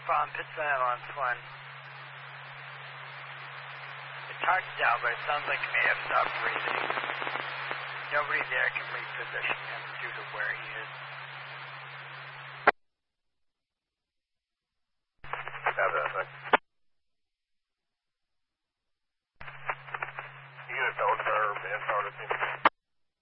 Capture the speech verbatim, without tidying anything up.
bomb, pistol ambulance one. It's hard to tell, but it sounds like he may have stopped breathing. Nobody there can reposition him due to where he is. Have that,